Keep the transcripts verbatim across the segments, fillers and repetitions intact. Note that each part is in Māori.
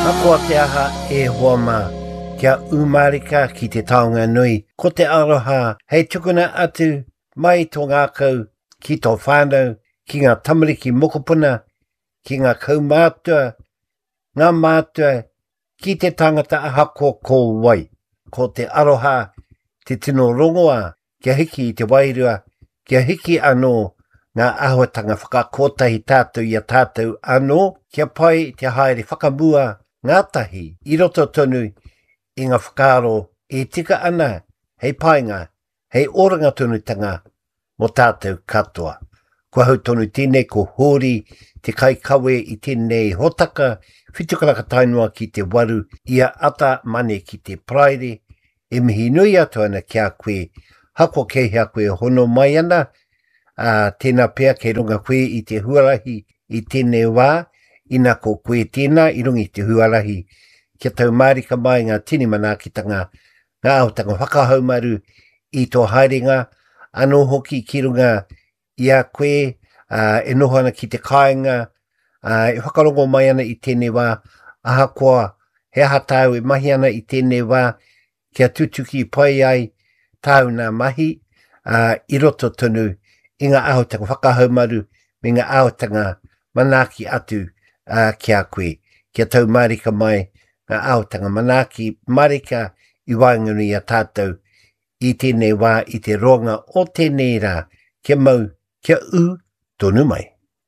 Hakoa te aha e hoa mā, kia umarika ki te taonga nui. Ko te aroha, hei tukuna atu mai tō ngākau ki tō whānau, ki ngā tamariki mokopuna, ki ngā kaumātua, ngā mātua, ki te tangata ahakoa ko wai. Ko te aroha, te tino rongoa, kia hiki i te wairua, kia hiki anō ngā āhuatanga whakakotahi tātou i a tātou anō, kia pai te haere whakamua, ngātahi, i roto tonu i ngā whakaaro e tika ana, hei painga, hei oranga tonutanga mo tātou katoa. Kua hau tonu tēnei ko hori te kai kawe i tēnei hotaka, whitukaraka tainua ki te waru, ia ata mane ki te praere, e mihi nui atu ana kia koe, hako kehea koe hono mai ana, uh, tēnā pēr kei runga koe i te huarahi i tēnei wā, ina ko koe tēnā i rungi te huarahi, kia tau marika mai ngā tini manakitanga, ngā aotanga whakahaumaru i tō haerenga, anō hoki ki runga i a koe, uh, e noho ana ki te kāinga, uh, e whakarongo mai ana i tēnei wā, aha koa, he aha tāu e mahi ana i tēnei wā, kia tutuki pai ai, tāu nā mahi, uh, i roto tonu, i ngā aotanga whakahaumaru, me ngā aotanga manaki atu, Uh, kia koe, kia tau marika mai ngā aotanga manaki marika i wainganu i a tātou i tēnei wā i te ronga o tēnei rā, kia mau, kia u, tonu mai.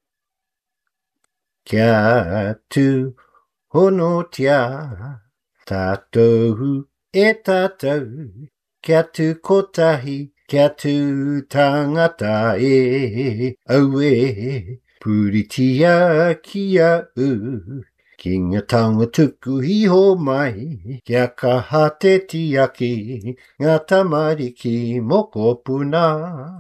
Kia tu hono tia, tātou e tātou, kia tu kotahi, kia tu tangata e, au e, puritia kia u, ki ngā taonga tuku iho mai, kia kaha te tiaki, ngā tamariki mokopuna.